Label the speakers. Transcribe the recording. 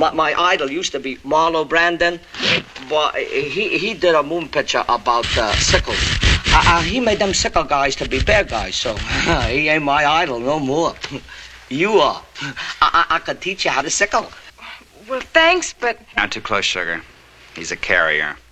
Speaker 1: My idol used to be Marlo Brandon, but he did a moon picture about sickles. He made them sickle guys to be bad guys, so he ain't my idol no more. You are. I could teach you how to sickle.
Speaker 2: Well, thanks, but...
Speaker 3: Not too close, sugar. He's a carrier.